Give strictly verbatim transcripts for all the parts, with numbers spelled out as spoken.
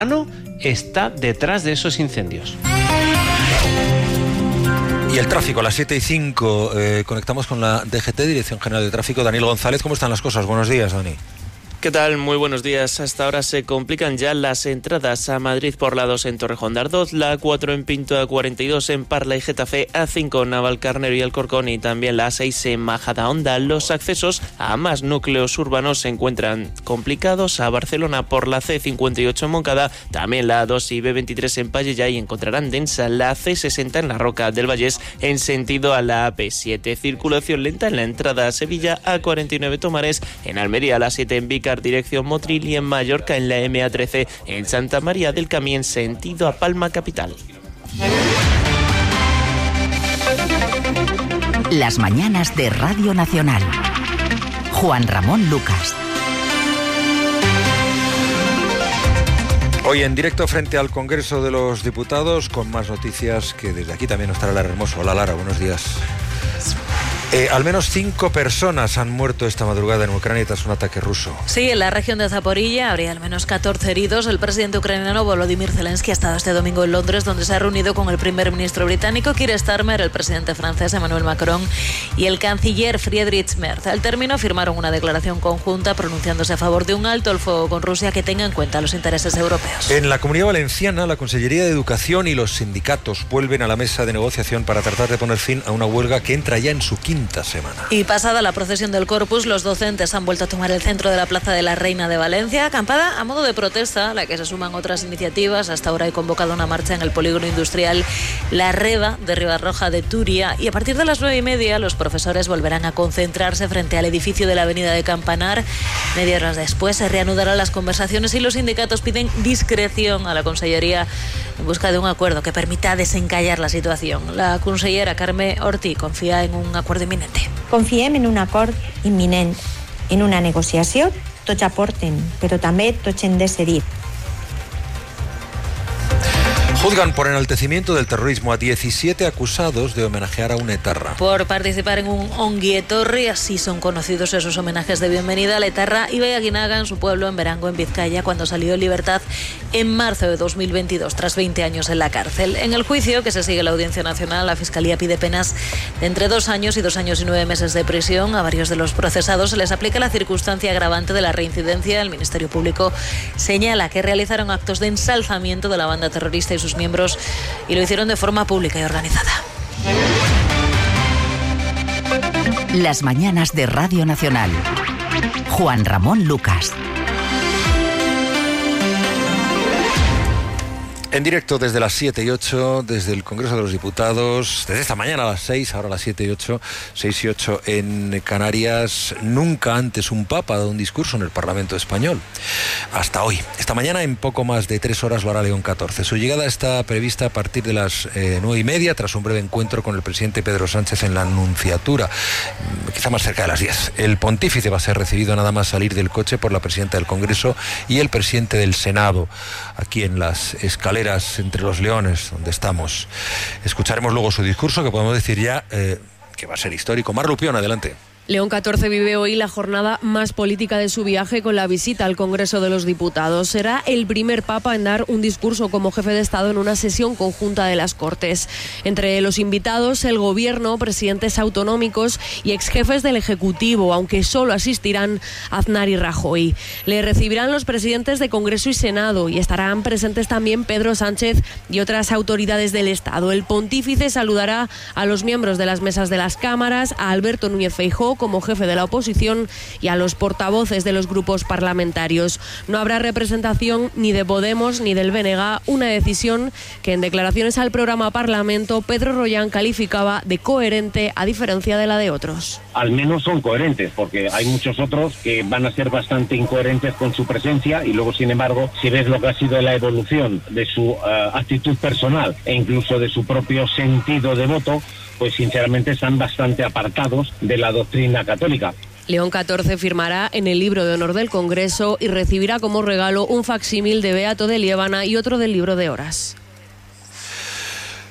está detrás de esos incendios. Y el tráfico, a las siete y cinco, eh, conectamos con la D G T, Dirección General de Tráfico. Daniel González, ¿cómo están las cosas? Buenos días, Dani. ¿Qué tal? Muy buenos días. Hasta ahora se complican ya las entradas a Madrid por la dos en Torrejón de Ardoz, la A cuatro en Pinto, A cuarenta y dos en Parla y Getafe, A cinco en Navalcarnero y Alcorcón y también la A seis en Majadahonda. Los accesos a más núcleos urbanos se encuentran complicados. A Barcelona por la C cincuenta y ocho en Moncada, también la A dos y B veintitrés en Pallejà, y encontrarán densa la C sesenta en la Roca del Vallés en sentido a la A P siete. Circulación lenta en la entrada a Sevilla, A cuarenta y nueve Tomares, en Almería la A siete en Vícar dirección Motril y en Mallorca en la M A trece en Santa María del Camí en sentido a Palma capital. Las mañanas de Radio Nacional. Juan Ramón Lucas. Hoy en directo frente al Congreso de los Diputados con más noticias, que desde aquí también nos trae Lara Hermoso. Hola Lara, buenos días. Eh, al menos cinco personas han muerto esta madrugada en Ucrania tras un ataque ruso. Sí, en la región de Zaporilla habría al menos catorce heridos. El presidente ucraniano Volodymyr Zelensky ha estado este domingo en Londres, donde se ha reunido con el primer ministro británico Keir Starmer, el presidente francés Emmanuel Macron y el canciller Friedrich Merz. Al término firmaron una declaración conjunta pronunciándose a favor de un alto el fuego con Rusia que tenga en cuenta los intereses europeos. En la Comunidad Valenciana, la Consellería de Educación y los sindicatos vuelven a la mesa de negociación para tratar de poner fin a una huelga que entra ya en su quinta semana. Y pasada la procesión del Corpus, los docentes han vuelto a tomar el centro de la Plaza de la Reina de Valencia, acampada a modo de protesta, a la que se suman otras iniciativas. Hasta ahora hay convocado una marcha en el polígono industrial La Reba de Ribarroja de Turia, y a partir de las nueve y media los profesores volverán a concentrarse frente al edificio de la Avenida de Campanar. Media hora después se reanudarán las conversaciones y los sindicatos piden discreción a la Consellería en busca de un acuerdo que permita desencallar la situación. La consellera Carme Ortí confía en un acuerdo inminente. Confiem en un acord imminent, en una negociació. Tots aporten, però també tots hem de cedir. Juzgan por enaltecimiento del terrorismo a diecisiete acusados de homenajear a un etarra. Por participar en un Ongi Etorri, así son conocidos esos homenajes de bienvenida al etarra Ibai Aguinaga en su pueblo, en Berango, en Vizcaya, cuando salió en libertad en marzo de dos mil veintidós, tras veinte años en la cárcel. En el juicio que se sigue en la Audiencia Nacional, la Fiscalía pide penas de entre dos años y dos años y nueve meses de prisión. A varios de los procesados se les aplica la circunstancia agravante de la reincidencia. El Ministerio Público señala que realizaron actos de ensalzamiento de la banda terrorista y sus miembros, y lo hicieron de forma pública y organizada. Las mañanas de Radio Nacional. Juan Ramón Lucas. En directo desde las siete y ocho, desde el Congreso de los Diputados, desde esta mañana a las seis, ahora a las siete y ocho, seis y ocho en Canarias. Nunca antes un papa ha dado un discurso en el Parlamento español. Hasta hoy. Esta mañana, en poco más de tres horas, lo hará León catorce. Su llegada está prevista a partir de las eh, nueve y media, tras un breve encuentro con el presidente Pedro Sánchez en la Nunciatura, quizá más cerca de las diez. El pontífice va a ser recibido nada más salir del coche por la presidenta del Congreso y el presidente del Senado, aquí en las escaleras entre los leones, donde estamos. Escucharemos luego su discurso, que podemos decir ya eh, que va a ser histórico. Mar Lupión, adelante. León catorce vive hoy la jornada más política de su viaje con la visita al Congreso de los Diputados. Será el primer papa en dar un discurso como jefe de Estado en una sesión conjunta de las Cortes. Entre los invitados, el Gobierno, presidentes autonómicos y exjefes del Ejecutivo, aunque solo asistirán Aznar y Rajoy. Le recibirán los presidentes de Congreso y Senado, y estarán presentes también Pedro Sánchez y otras autoridades del Estado. El pontífice saludará a los miembros de las mesas de las cámaras, a Alberto Núñez Feijóo como jefe de la oposición y a los portavoces de los grupos parlamentarios. No habrá representación ni de Podemos ni del B N G, una decisión que en declaraciones al programa Parlamento Pedro Rollán calificaba de coherente, a diferencia de la de otros. Al menos son coherentes, porque hay muchos otros que van a ser bastante incoherentes con su presencia, y luego, sin embargo, si ves lo que ha sido la evolución de su uh, actitud personal e incluso de su propio sentido de voto, pues sinceramente están bastante apartados de la doctrina católica. León catorce firmará en el libro de honor del Congreso y recibirá como regalo un facsímil de Beato de Liébana y otro del libro de horas.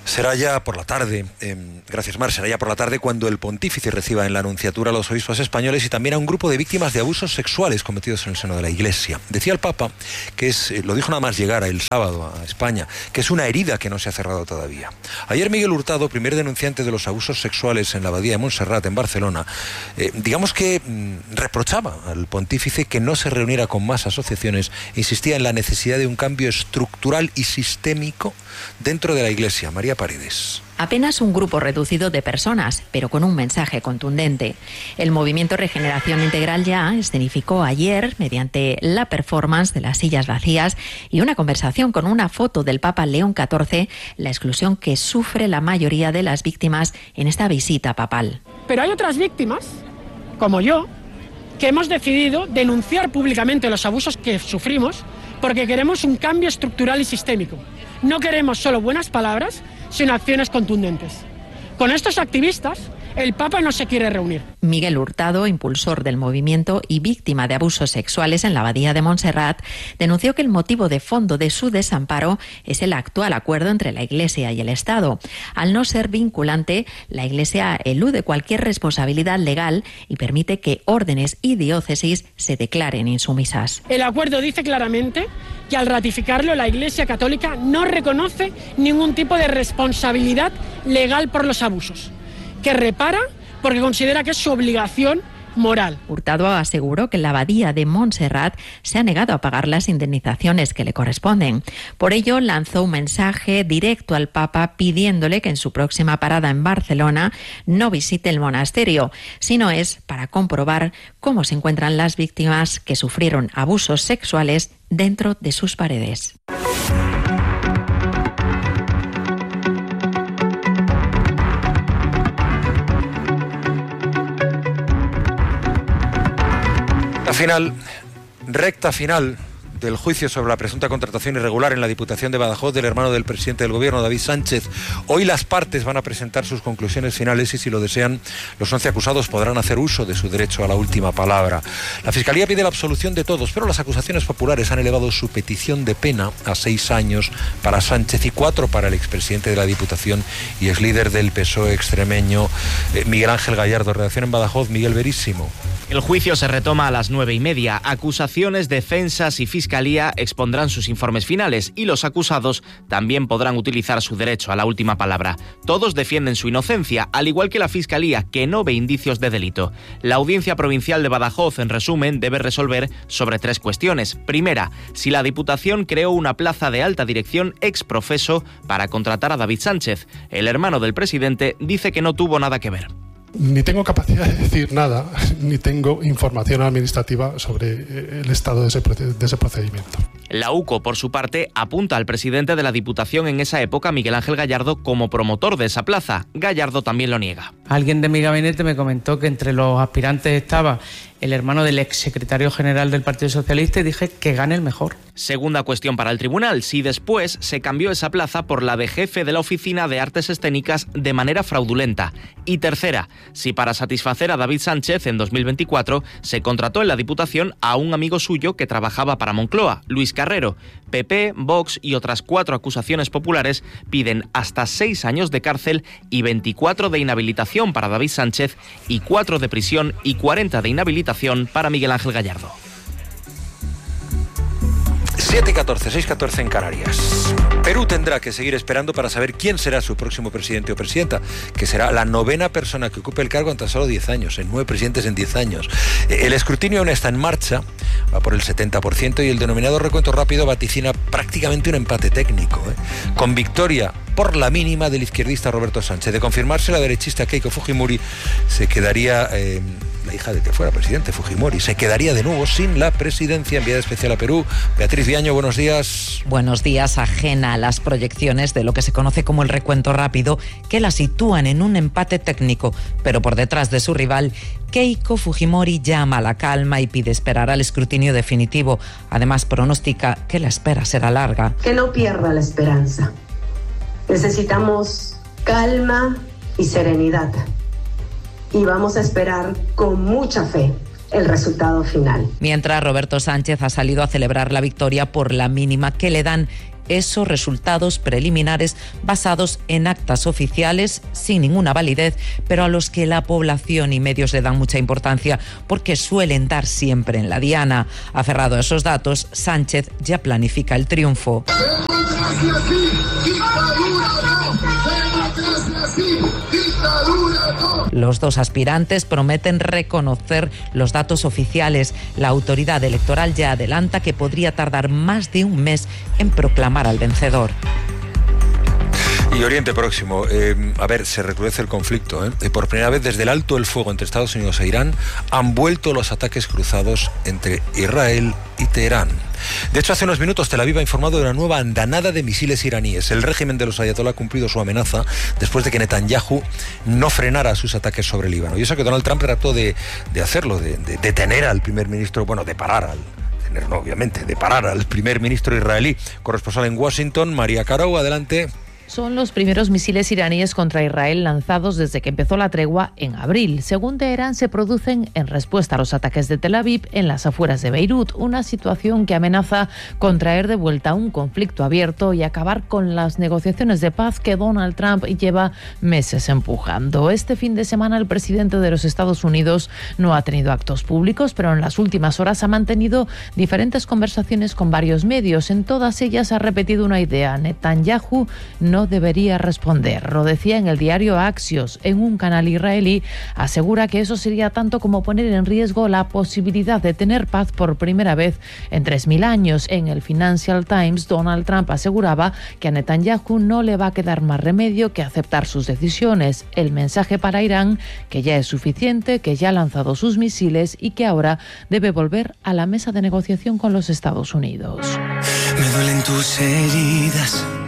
Será ya por la tarde, eh, gracias Mar, será ya por la tarde cuando el pontífice reciba en la Anunciatura a los obispos españoles y también a un grupo de víctimas de abusos sexuales cometidos en el seno de la Iglesia. Decía el Papa, que es, eh, lo dijo nada más llegar el sábado a España, que es una herida que no se ha cerrado todavía. Ayer Miguel Hurtado, primer denunciante de los abusos sexuales en la abadía de Montserrat, en Barcelona, eh, digamos que mmm, reprochaba al pontífice que no se reuniera con más asociaciones, insistía en la necesidad de un cambio estructural y sistémico dentro de la Iglesia. María Paredes. Apenas un grupo reducido de personas, pero con un mensaje contundente. El movimiento Regeneración Integral Ya escenificó ayer, mediante la performance de las sillas vacías y una conversación con una foto del Papa León catorce, la exclusión que sufre la mayoría de las víctimas en esta visita papal. Pero hay otras víctimas, como yo, que hemos decidido denunciar públicamente los abusos que sufrimos porque queremos un cambio estructural y sistémico. No queremos solo buenas palabras, sino acciones contundentes. Con estos activistas, el Papa no se quiere reunir. Miguel Hurtado, impulsor del movimiento y víctima de abusos sexuales en la abadía de Montserrat, denunció que el motivo de fondo de su desamparo es el actual acuerdo entre la Iglesia y el Estado. Al no ser vinculante, la Iglesia elude cualquier responsabilidad legal y permite que órdenes y diócesis se declaren insumisas. El acuerdo dice claramente que al ratificarlo la Iglesia Católica no reconoce ningún tipo de responsabilidad legal por los abusos, que repara porque considera que es su obligación moral. Hurtado aseguró que la abadía de Montserrat se ha negado a pagar las indemnizaciones que le corresponden. Por ello, lanzó un mensaje directo al Papa pidiéndole que en su próxima parada en Barcelona no visite el monasterio, sino es para comprobar cómo se encuentran las víctimas que sufrieron abusos sexuales dentro de sus paredes. La final, recta final del juicio sobre la presunta contratación irregular en la Diputación de Badajoz del hermano del presidente del Gobierno, David Sánchez. Hoy las partes van a presentar sus conclusiones finales y, si lo desean, los once acusados podrán hacer uso de su derecho a la última palabra. La Fiscalía pide la absolución de todos, pero las acusaciones populares han elevado su petición de pena a seis años para Sánchez y cuatro para el expresidente de la Diputación y ex líder del P S O E extremeño, eh, Miguel Ángel Gallardo. Redacción en Badajoz, Miguel Verísimo. El juicio se retoma a las nueve y media. Acusaciones, defensas y fiscalía expondrán sus informes finales y los acusados también podrán utilizar su derecho a la última palabra. Todos defienden su inocencia, al igual que la fiscalía, que no ve indicios de delito. La Audiencia Provincial de Badajoz, en resumen, debe resolver sobre tres cuestiones. Primera, si la Diputación creó una plaza de alta dirección ex profeso para contratar a David Sánchez. El hermano del presidente dice que no tuvo nada que ver. Ni tengo capacidad de decir nada, ni tengo información administrativa sobre el estado de ese, de ese procedimiento. La U C O, por su parte, apunta al presidente de la Diputación en esa época, Miguel Ángel Gallardo, como promotor de esa plaza. Gallardo también lo niega. Alguien de mi gabinete me comentó que entre los aspirantes estaba el hermano del exsecretario general del Partido Socialista y dije que gane el mejor. Segunda cuestión para el tribunal, si después se cambió esa plaza por la de jefe de la Oficina de Artes Escénicas de manera fraudulenta. Y tercera, si para satisfacer a David Sánchez en dos mil veinticuatro se contrató en la Diputación a un amigo suyo que trabajaba para Moncloa, Luis Carrero. P P, Vox y otras cuatro acusaciones populares piden hasta seis años de cárcel y veinticuatro de inhabilitación para David Sánchez y cuatro de prisión y cuarenta de inhabilitación para Miguel Ángel Gallardo. siete y catorce, seis y catorce en Canarias. Perú tendrá que seguir esperando para saber quién será su próximo presidente o presidenta, que será la novena persona que ocupe el cargo en tan solo diez años, en nueve presidentes en diez años. El escrutinio aún está en marcha, va por el setenta por ciento y el denominado recuento rápido vaticina prácticamente un empate técnico, ¿eh? con victoria por la mínima del izquierdista Roberto Sánchez. De confirmarse, la derechista Keiko Fujimori se quedaría... Eh, la hija de que fuera presidente, Fujimori, se quedaría de nuevo sin la presidencia. Enviada especial a Perú, Beatriz Viaño, buenos días. Buenos días. Ajena a las proyecciones de lo que se conoce como el recuento rápido, que la sitúan en un empate técnico, pero por detrás de su rival, Keiko Fujimori llama a la calma y pide esperar al escrutinio definitivo. Además, pronostica que la espera será larga. Que no pierda la esperanza. Necesitamos calma y serenidad. Y vamos a esperar con mucha fe el resultado final. Mientras, Roberto Sánchez ha salido a celebrar la victoria por la mínima que le dan esos resultados preliminares basados en actas oficiales sin ninguna validez, pero a los que la población y medios le dan mucha importancia porque suelen dar siempre en la diana. Aferrado a esos datos, Sánchez ya planifica el triunfo. Los dos aspirantes prometen reconocer los datos oficiales. La autoridad electoral ya adelanta que podría tardar más de un mes en proclamar al vencedor. Y Oriente Próximo, eh, a ver, se recrudece el conflicto. ¿eh? Por primera vez desde el alto el fuego entre Estados Unidos e Irán han vuelto los ataques cruzados entre Israel y Teherán. De hecho, hace unos minutos Tel Aviv ha informado de una nueva andanada de misiles iraníes. El régimen de los ayatolá ha cumplido su amenaza después de que Netanyahu no frenara sus ataques sobre el Líbano. Y eso que Donald Trump trató de, de hacerlo, de, de detener al primer ministro, bueno, de parar al... No, obviamente, de parar al primer ministro israelí. Corresponsal en Washington, María Carau, adelante. Son los primeros misiles iraníes contra Israel lanzados desde que empezó la tregua en abril. Según Teherán, se producen en respuesta a los ataques de Tel Aviv en las afueras de Beirut, una situación que amenaza con traer de vuelta un conflicto abierto y acabar con las negociaciones de paz que Donald Trump lleva meses empujando. Este fin de semana el presidente de los Estados Unidos no ha tenido actos públicos, pero en las últimas horas ha mantenido diferentes conversaciones con varios medios. En todas ellas ha repetido una idea: Netanyahu no debería responder. Lo decía en el diario Axios, en un canal israelí. Asegura que eso sería tanto como poner en riesgo la posibilidad de tener paz por primera vez en tres mil años. En el Financial Times, Donald Trump aseguraba que a Netanyahu no le va a quedar más remedio que aceptar sus decisiones. El mensaje para Irán, que ya es suficiente, que ya ha lanzado sus misiles y que ahora debe volver a la mesa de negociación con los Estados Unidos. Me duelen tus heridas,